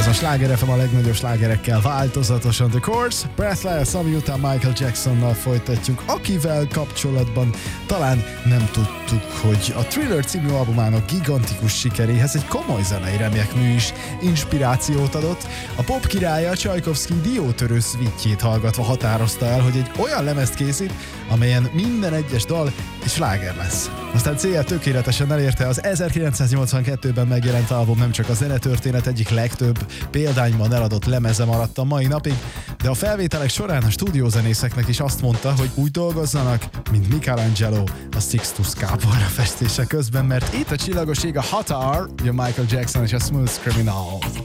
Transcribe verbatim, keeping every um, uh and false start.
Ez a Sláger ef em a legnagyobb slágerekkel változatosan. The Course, Breathless, ami után Michael Jacksonnal folytatjuk, akivel kapcsolatban talán nem tudtuk, hogy a Thriller című albumának gigantikus sikeréhez egy komoly zenei remekmű is inspirációt adott. A pop királya Csajkovszky diótörő szvitjét hallgatva határozta el, hogy egy olyan lemezt készít, amelyen minden egyes dal és sláger lesz. Aztán célja tökéletesen elérte, az ezerkilencszáznyolcvankettőben megjelent album nem csak a zenetörténet egyik legtöbb példányban eladott lemeze maradt a mai napig, de a felvételek során a stúdiózenészeknek is azt mondta, hogy úgy dolgozzanak, mint Michelangelo a Sixtus kápolna festése közben, mert itt a csillagos ég a Hot Hour, ugye Michael Jackson és a Smooth Criminal.